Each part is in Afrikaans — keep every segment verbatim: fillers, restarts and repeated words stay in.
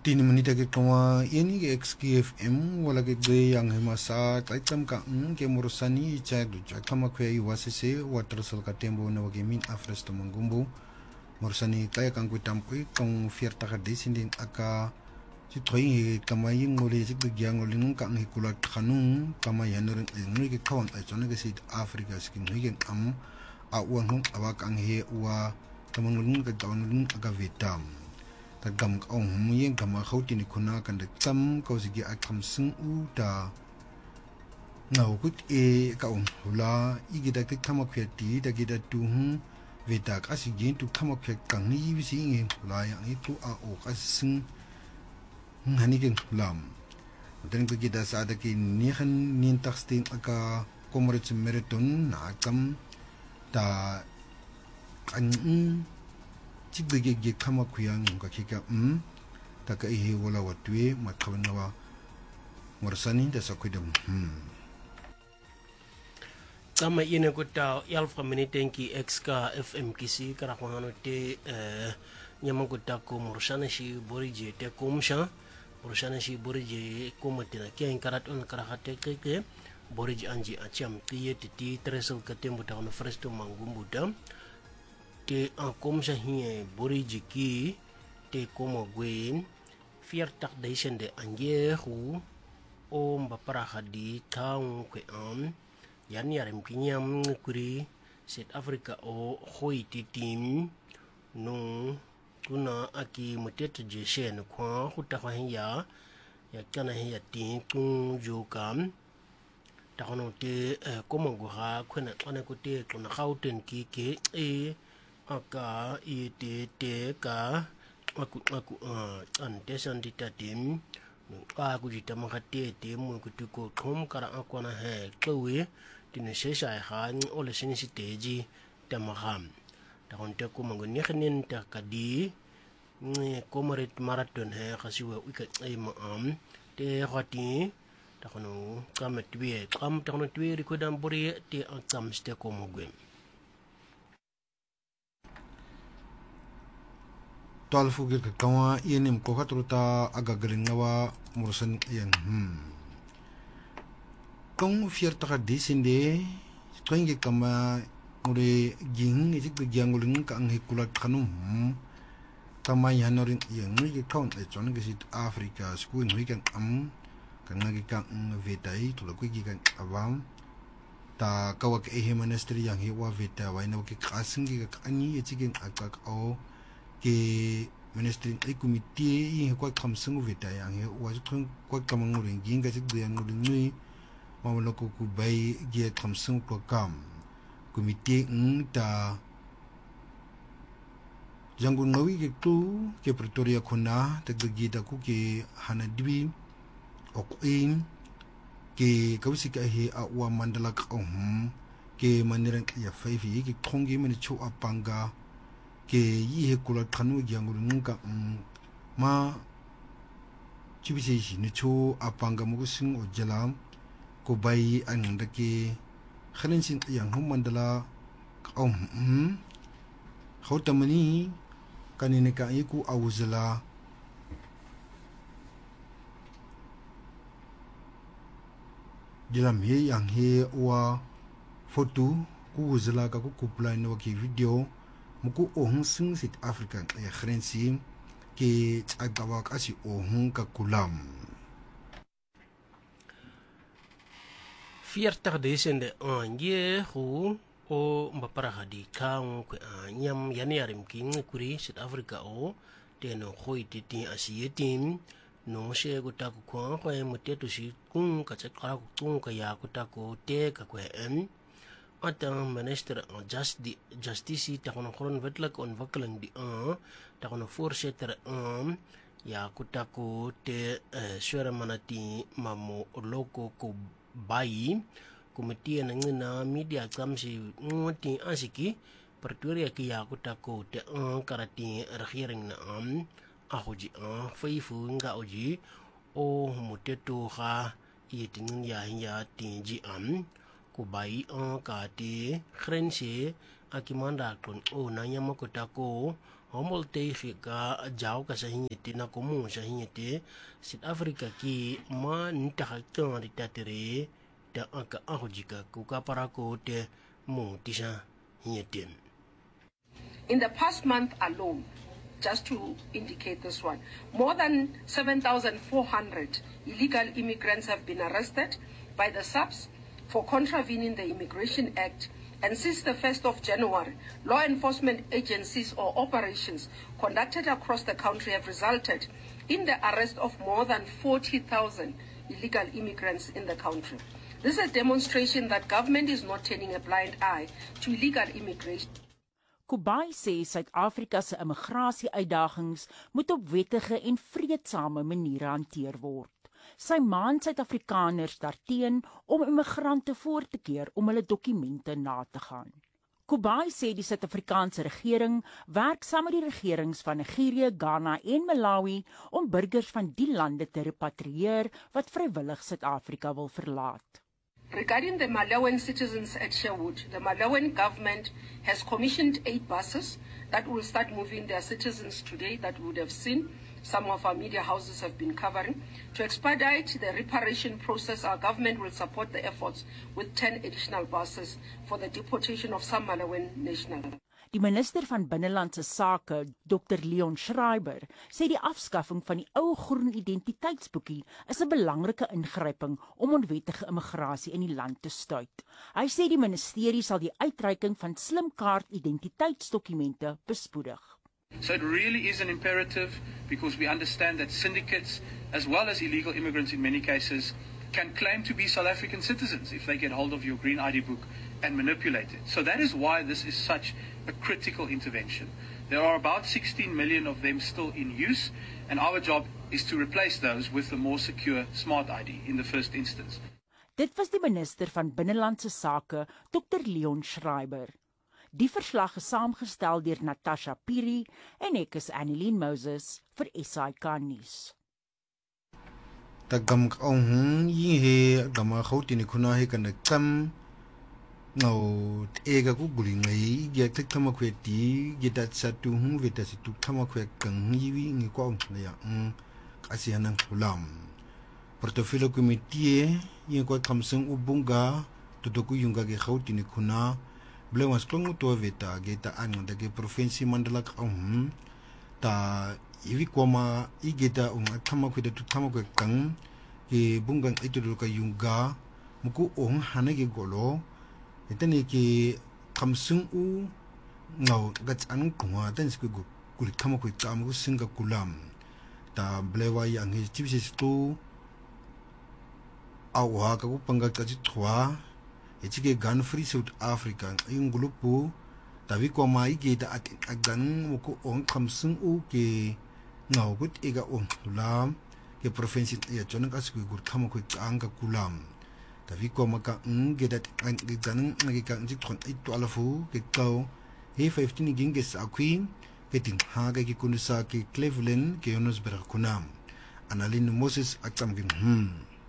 Tini menita ke kawa ini ke X K F M wala ke gay yang hemasa kaitam ka ng ke morosani cha du cha kama kwe iwasese water sal ka tembo na wage min afres to mangumbo morosani kaya kang kwitam kwe kong fierta ka desindin aka si toy he kama ying ngole si gyang ngole nung ka ng hikulat kanung kama yanorin ngui ke kawan ay chona ke si Africa skin ngui ke am a uang hong awak ang he uwa kamang ngulung ka dawan ngulung aga vitam ta gam ong muyeng gama khauti ni khuna kan de cham ko sigi a kham sung u ta ngau kut e ka ong hula igi da ke khama khwe ti da gi da tu hu ve ta ka si gin tu khama khwe kang ni bi si ngi la yang i tu a o ka sung ngani ke lam den ko gi da sa da ki ni khan nin tak sting aka comrades marathon na kam ta kan Chibige ge kama kuyang ka kika um taka ihe wala watwe matkawana morsani da sakwidam hmm kama ine kuta yalfa minitenki exka F M kisi karakwana te nyama kuta ko morsana shi borije te kumsha morsana shi borije kumatina kyan karat on karakate keke borije anji acham tiye titi tresel katembu ta on fresto mangumbuda te an kom sa hiye boriji ki te komo gwen fiertak daisen de anje hu o mbapara hadi taung kwe am yan yarem kinyam kuri South Africa o hoi ti tim nung kuna aki mutet jeshen kwa huta hiya ya kana hiya ti tung jukam takono te komo goha kwena ana kote kuna hauten ki ke e aka ite te ka aku aku an desan ditatim ka aku jita makate te mu kutuko thom kara akwana he klewe tine sesha ha ole sin siteji tamaham ta honte ko mangoni khnen ta kadi ni komaret marathon he khasiwe wika ai ma am te khati ta kono kamet bi kam ta kono twi ri ko dam buri te akam ste ko mogwe tol fugi ka kawa yenim ko katruta aga gringawa mursan yan hmm kong fierta ka disinde koinge kama mure ging ijik de gyangulung ka ang hikulat kanum kama yanorin yang ngi kaun e chon ge sit Africa sku ngi kan am kan ngi ka vetai to ko gi kan awam ta kawak e ministry yang hi wa veta wa ina ki kasingi ka ani e chigen akak o ke ministry ai committee i ko kam sung vita yang he wa thung ko kam ngure ging ga jik de ngure nui ma lo ko ku bai ge kam sung ko kam committee ng ta jangun ngawi ke tu ke Pretoria khuna te gi da ku ke hanadbi ok in ke kawsi ka he a wa mandala ka um ke maniran ya faifi ke thongi mani chu apanga ke yi he kula thanu gyangul nunga ma chibise shi ne cho apanga mu sing o jalam ko bai an da ke khanin sin yang hum mandala om hm khotamani kanine ka yi ku awzala dilam he yang he wa foto ku wzala ka ku kupla no ki video muku ohun sing sit African e khrensi ke agawa kasi ohun ka kulam fiertak desende anje hu o mbapara hadi kang ku anyam yani yarim king kuri South Africa o teno khoi titi asietim no she go ta ku kwa kwa mutetu shi kun ka chakara ku tun ka ya ku ta ko te ka ku en atang minister just di justice ta kono khron vetlak on vaklang di a ta kono forsetter um ya kutako te swera manati mamo loko ko bai komiti na ngina media kamsi ngoti asiki Pretoria ki ya kutako te an karati regering na am ahoji a faifu nga oji o muteto ha yetin ya ya tinji am ko bai an ka te khrense akimanda kon o na nyama kotako homol te ka jao ka sa hinyete na komu sa hinyete South Africa ki ma nita hakta di tatere da aka ahojika ku ka para ko te mo tisa hinyete. In the past month alone, just to indicate this one, more than seven thousand four hundred illegal immigrants have been arrested by the S A P S for contravening the Immigration Act. And since the first of January, law enforcement agencies or operations conducted across the country have resulted in the arrest of more than forty thousand illegal immigrants in the country. This is a demonstration that government is not turning a blind eye to illegal immigration. Kubai sê Suid-Afrika se immigrasie-uitdagings moet op wettige en vreedsame maniere hanteer word. Sy maan Suid-Afrikaners daarteen om immigrante voor te keer om hulle dokumente na te gaan. Kubai sê die Suid-Afrikaanse regering werk saam met die regerings van Nigerië, Ghana en Malawi om burgers van die lande te repatrieer wat vrywillig Suid-Afrika wil verlaat. Regarding the Malawian citizens at Sherwood, the Malawian government has commissioned eight buses that will start moving their citizens today that we would have seen. Some of our media houses have been covering. To expedite the reparation process, our government will support the efforts with ten additional buses for the deportation of some Malawian nationals. Die minister van Binnelandse Sake, Dokter Leon Schreiber, sê die afskaffing van die ou groen identiteitsboekie is 'n belangrike ingryping om onwettige immigrasie in die land te stuit. Hy sê die ministerie sal die uitreiking van slimkaart identiteitsdokumente bespoedig. So it really is an imperative because we understand that syndicates, as well as illegal immigrants in many cases, can claim to be South African citizens if they get hold of your green I D book and manipulate it. So that is why this is such a critical intervention. There are about sixteen million of them still in use, and our job is to replace those with a more secure smart I D in the first instance. Dit was die minister van Binnelandse Sake, Dokter Leon Schreiber. Die verslag is saamgestel deur Natasha Piri en ek is Annelien Moses vir S I K nuus. Tagam kaung yi he gama khauti ni khuna he kan kam ngau ega ku guli ngai ge tek thama khwe ti ge dat sa tu hu ve ta si tu thama khwe kang yi wi ngi ko na ya um asianang ulam portofilo committee yi ko kamsung ubunga to to ku yunga ge khauti ni khuna blewas klongu to veta ge ta an da ge province mandala kaung ta iwi koma igeta un thama khwe tu thama khwe kang ge bungang itulu ka yunga muku ong hanage golo itani ki kamsung u ngau gats an kunga tan sku gu kuli thama khwe cham gu singa kulam ta blewa yang hi chipsis tu awa ka ku panga ka chi thwa echige gun free South Africa yung grupo tawi koma igeta at agan muku ong kamsung u ke ngau gut ega ong lam ke province ya chon ka sku gur thama khwe chang ka kulam tavi ko maka ng gedat ang gidan ng ka jik thon ai to alafu ke ko he fifteen ginges akwi ke tin ha ga ki kunusa ke Cleveland ke Johannesburg kunam analin Moses atam gin hm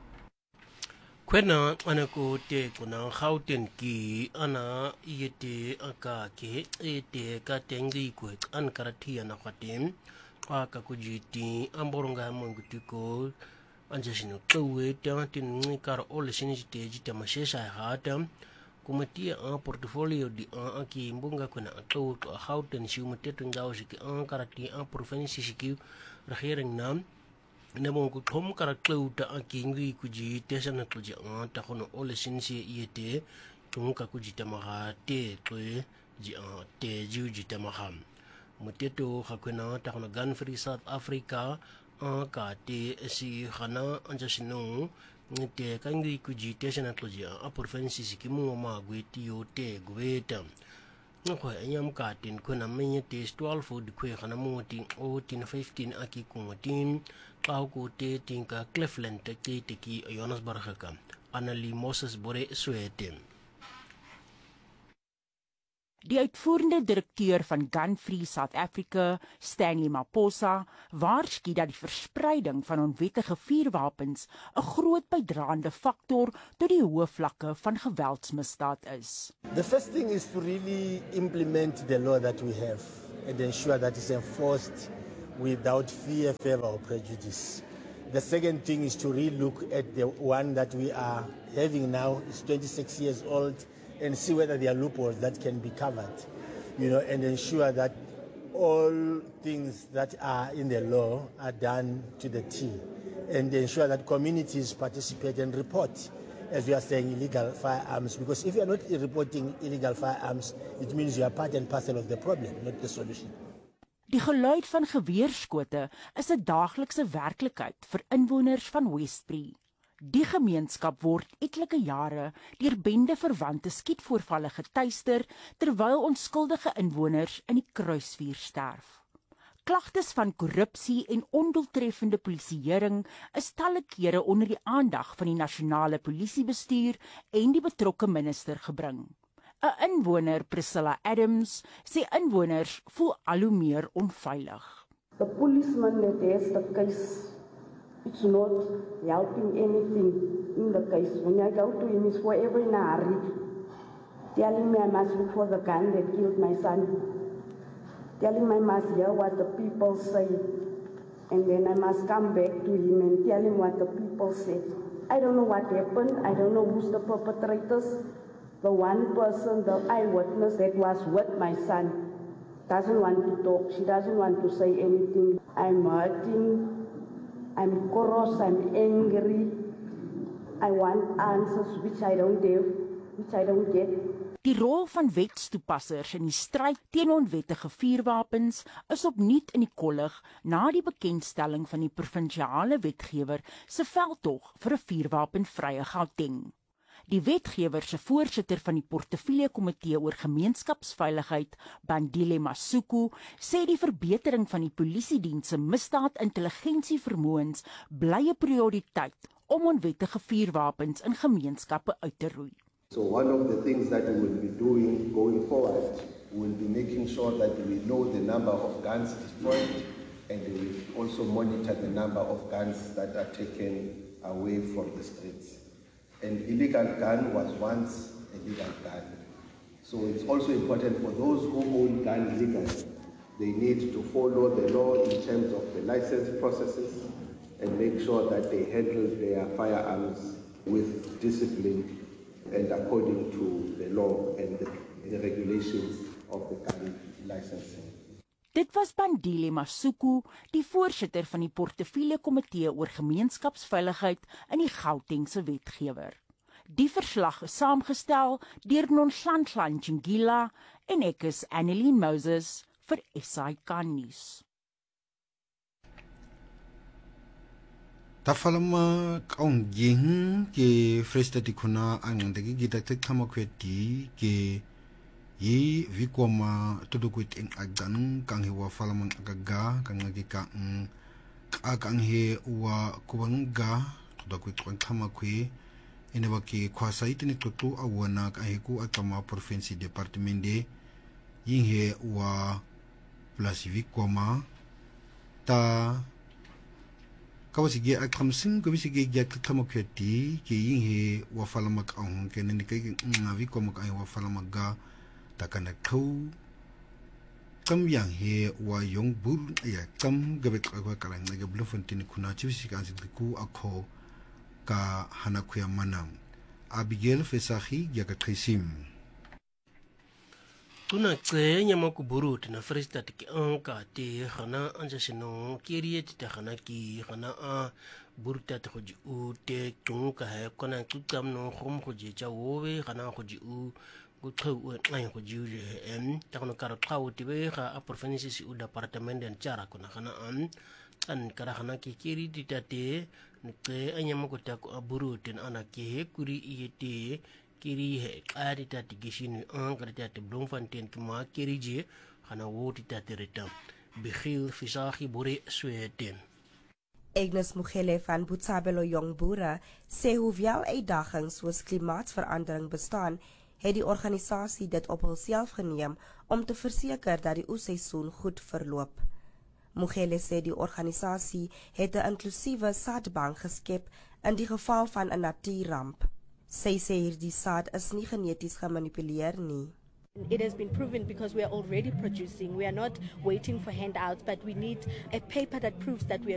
kwena ana ko te kuna Gauteng ki ana yete aka ke ete ka tengi ko an karatia na khatem aka ko jiti amboronga mongutiko anjashino tlowe tantin kar ole sinjite jita mashesha hata kumatia a portfolio di a aki mbunga kuna tlo to Gauteng shumteto ngawo shiki an karati a province shiki regering nam namo ko thom kara tlo ta aki ngi kuji tesana tloji a ta kono ole sinsi yete tunka kuji tamaga te tloe ji a te ju ji tamaga muteto hakuna ta kono gun free South Africa a ka te si khana anjashino te kangi kuji tesana tloji a province sikimu ma gweti yo te gweta ngko anyam ka tin kuna menye te twelve food kwe khana mo tin o tin fifteen aki ko tin ka ko te tin ka Cleveland te te ki Johannesburg ka anali Moses bore swete. Die uitvoerende direkteur van Gun Free South Africa, Stanley Maposa, waarsku dat die verspreiding van onwettige vuurwapens 'n groot bydraende faktor tot die hoë vlakke van geweldsmisdaad is. The first thing is to really implement the law that we have. and ensure that it's enforced without fear, favor, or prejudice. The second thing is to re-look at the one that we are having now. It's twenty-six years old, and see whether there are loopholes that can be covered, you know, and ensure that all things that are in the law are done to the T, and ensure that communities participate and report, as we are saying, illegal firearms, because if you are not reporting illegal firearms, it means you are part and parcel of the problem, not the solution. Die geluid van geweerskote is 'n daaglikse werklikheid vir inwoners van Westbury. Die gemeenskap word etlike jare deur bende-verwante skietvoorvalle getuister terwyl onskuldige inwoners in die kruisvuur sterf. Klagtes van korrupsie en ondoeltreffende polisieering is talle kere onder die aandag van die nasionale polisiebestuur en die betrokke minister gebring. 'n Inwoner, Priscilla Adams, sê inwoners voel al hoe meer onveilig. The policeman that has the case, it's not helping anything in the case. When I go to him, he's forever in a hurry, telling me I must look for the gun that killed my son, telling me I must hear what the people say, and then I must come back to him and tell him what the people said. I don't know what happened. I don't know who's the perpetrators. The one person, the eyewitness that was with my son, doesn't want to talk. She doesn't want to say anything. I'm hurting. I'm cross. I'm angry. I want answers which I don't have, which I don't get. Die rol van wetstoepassers in die stryd teen onwettige vuurwapens is opnuut in die kollig na die bekendstelling van die provinsiale wetgewer se veldtog vir 'n vuurwapenvrye Gauteng. Die wetgewer se voorsitter van die portefeulje komitee oor gemeenskapsveiligheid, Bandile Masuku, sê die verbetering van die polisiediens se misdaad-intelligensievermoëns bly 'n prioriteit om onwettige vuurwapens in gemeenskappe uit te roei. So one of the things that we will be doing going forward will be making sure that we know the number of guns destroyed, and we will also monitor the number of guns that are taken away from the streets. An illegal gun was once a legal gun. So it's also important for those who own guns legally. They need to follow the law in terms of the license processes and make sure that they handle their firearms with discipline and according to the law and the, the regulations of the gun licensing. Dit was Bandile Masuku, die voorsitter van die portefeulje komitee oor gemeenskapsveiligheid in die Gautengse wetgewer. Die verslag is saamgestel deur Nonhlanhla Njingila en ek is Annelien Moses vir S A I K nuus. Tafalama kaung ying ke fresta dikuna ang dagi gita kama kweti ke yi vikoma tudukwit ing agdan kang hewa falamang agaga kang ngagika ng kakang he wa kubanga tudukwit kang kama kwe enewa ke kwasa itini tutu awana kahiku atama provinsi departemente ying he wa plus vikoma ta kawasige akamsing kawasige gyak kama kweti ke ying he wa falamak ang kenen kay ngavi koma kay wa falamaga takana kau kam yang he wa yong bur ya kam gabet kwa kalang na gablo fontin kuna chisi kan ku akho ka hanakuya manam Abigail Fesahi ya katrisim tuna tse nyama ku burut na frista tiki anka te khana anja sino kiriye te khana ki khana a burta te khoji u te tunka he kona tutam no khom khoji cha wowe khana khoji u ku tau ngai khoji u em ta kono kara tau ti be kha a province si u department en chara kona khana an an kara khana ki kiri ti ta te ne anyama ko ta ko burut en ana ki he kuri iyete kiri he ari ta ti gishin an kara ta te Bloemfontein ki ma kiri je khana wo ti ta te reta Bigiel Visagie bore sweten. Agnes Mugele van Botshabelo Jong Boere sê hoewel uitdagings soos klimaatsverandering bestaan, het die organisasie dit op hulself geneem om te verseker dat die oesseisoen goed verloop. Mugele sê die organisasie het 'n inklusiewe saadbank geskep in die geval van 'n natuurramp. Sy sê hierdie saad is nie geneties gemanipuleer nie. It has been proven because we are already producing. We are not waiting for handouts, but we need a paper that proves that we are